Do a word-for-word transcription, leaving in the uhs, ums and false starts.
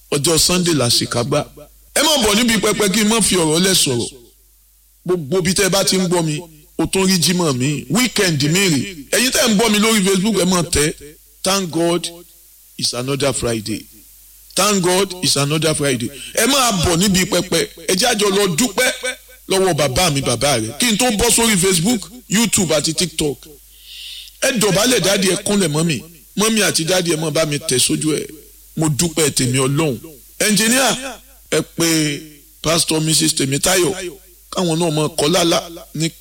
ọjọ́ Sunday la ṣèkágbá ẹ má bọ̀ níbi pẹpẹ kí n má fi ọ̀rọ̀ lẹ̀ sọ̀rọ̀ gbogbo bí tẹ́ bá ti ń gbọ́ mi o tún rí jímọ̀ mi weekend mi rè ẹ̀yin tẹ́ ń gbọ́ mi lórí Facebook ẹ má tẹ́ thank God it's another Friday thank God it's another Friday ẹ máa bọ̀ níbi pẹpẹ ẹ jẹ́ àjọ lọ dúpẹ́ lọ́wọ́ bàbá mi bàbá rẹ̀ kí n tó bọ́ sórí Facebook YouTube àti TikTok ẹ dọ̀bálẹ̀ dáàdi ẹ kúnlẹ̀ mọ́mì mọ́mì àti dáàdi ẹ mọ́ bá mi tẹ̀ sójú ẹ mo dúpẹ́ tèmi Ọlọ́run ẹnjìníà ẹ pé Pastor Mrs Tèmítáyọ̀ káwọn náà mọ kọ́ lálá ní